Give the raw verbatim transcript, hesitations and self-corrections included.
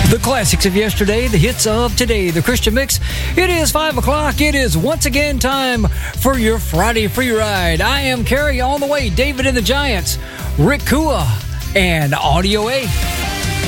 The classics of yesterday, the hits of today, the Christian Mix. It is five o'clock. It is once again time for your Friday free ride. I am Carrie on the way, David and the Giants, Rick Kua, and Audio A.